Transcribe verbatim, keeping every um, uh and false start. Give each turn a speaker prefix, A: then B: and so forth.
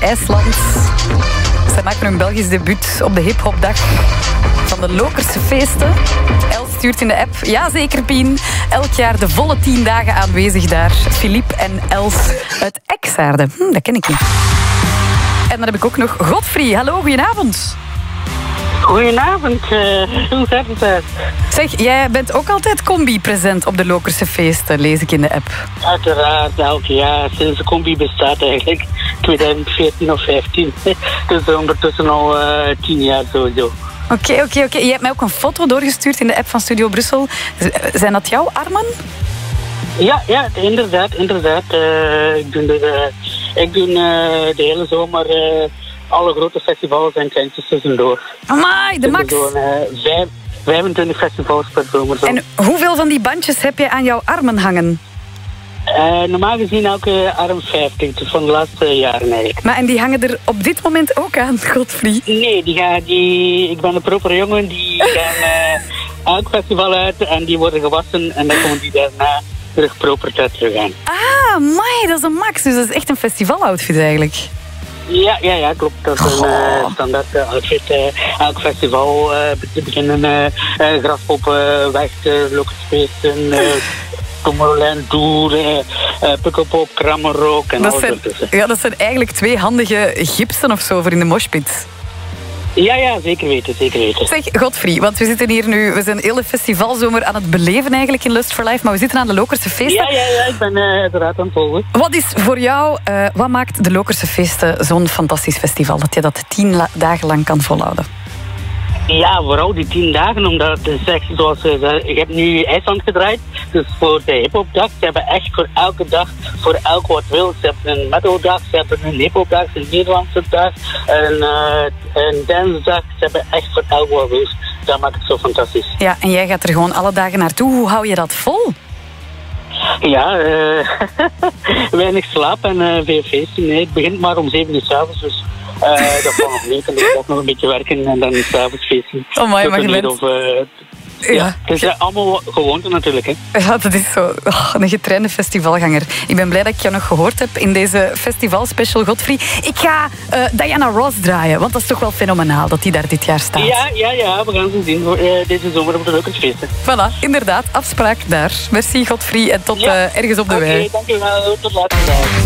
A: IJsland. Zij maken hun Belgisch debuut op de hiphopdag van de Lokerse feesten. Els stuurt in de app, ja zeker Pien, elk jaar de volle tien dagen aanwezig daar. Philippe en Els uit Exaarde. Hm, dat ken ik niet. En dan heb ik ook nog Godfried. Hallo, goedenavond.
B: Goedenavond, uh, hoe gaat het uit?
A: Zeg, jij bent ook altijd combi-present op de Lokerse feesten, lees ik in de app.
B: Uiteraard, elk jaar, sinds de combi bestaat eigenlijk, twintig veertien of vijftien. Dus ondertussen al uh, tien jaar sowieso.
A: Oké, okay, oké, okay, oké. Okay. Je hebt mij ook een foto doorgestuurd in de app van Studio Brussel. Zijn dat jouw armen?
B: Ja, ja, inderdaad, inderdaad. Uh, ik doe, de, uh, ik doe uh, de hele zomer uh, alle grote festivals en kleintjes tussendoor.
A: Amai, de max!
B: Zo'n uh, vijfentwintig festivals per zomer. Zo.
A: En hoeveel van die bandjes heb je aan jouw armen hangen?
B: Uh, normaal gezien elke arm vijftig, dus van de laatste jaren eigenlijk.
A: Maar en die hangen er op dit moment ook aan, Godfried?
B: Nee, die gaan, die, ik ben een proper jongen, die gaan uh, elk festival uit en die worden gewassen en dan komen die daarna terug proper terug aan.
A: Ah, amai, dat is een max, dus dat is echt een festival-outfit eigenlijk.
B: Ja, ja, ja, klopt. Dat is een uh, standaard uh, outfit. Uh, elk festival uh, beginnen uh, uh, graspoppen, weg, uh, Lokersfeesten, uh, Tomorrowland Tour, uh, uh, Pukkelpop, Krammerrock en
A: dat
B: alles
A: zijn,
B: ertussen.
A: Ja, dat zijn eigenlijk twee handige gipsen of zo voor in de moshpit.
B: Ja, ja, zeker weten, zeker weten.
A: Zeg, Godfried, want we zitten hier nu, we zijn een hele festivalzomer aan het beleven eigenlijk in Lust for Life, maar we zitten aan de Lokerse feesten.
B: Ja, ja, ja, ik ben uh, uiteraard aan het volgen.
A: Wat is voor jou, uh, wat maakt de Lokerse feesten zo'n fantastisch festival, dat je dat tien la- dagen lang kan volhouden?
B: Ja, vooral die tien dagen, omdat het is echt zoals je, je hebt nu IJsland gedraaid, dus voor de hiphopdag, ze hebben echt voor elke dag, voor elk wat wil. Ze hebben een metaldag, ze hebben een hiphopdag, een Nederlandse dag, een, uh, een dancedag, ze hebben echt voor elk wat wil. Dat maakt het zo fantastisch.
A: Ja, en jij gaat er gewoon alle dagen naartoe. Hoe hou je dat vol?
B: Ja, uh, weinig slaap en uh, veel feesten. Nee, het begint maar om zeven uur 's avonds, dus uh, dat valt nog niet. En dan ook nog een beetje werken en dan 's avonds feesten.
A: Oh my, maar je bent...
B: Of, uh, ja. ja, het is uh, allemaal gewoonte natuurlijk. Hè.
A: Ja, dat is zo oh, een getrainde festivalganger. Ik ben blij dat ik jou nog gehoord heb in deze festivalspecial, Godfried. Ik ga uh, Diana Ross draaien, want dat is toch wel fenomenaal dat die daar dit jaar staat.
B: Ja, ja, ja, we gaan ze zien voor, uh, deze zomer op de Lokersfeesten.
A: Voilà, inderdaad, afspraak daar. Merci Godfried en tot ja. uh, ergens op de
B: okay,
A: wei.
B: Dankjewel, tot later.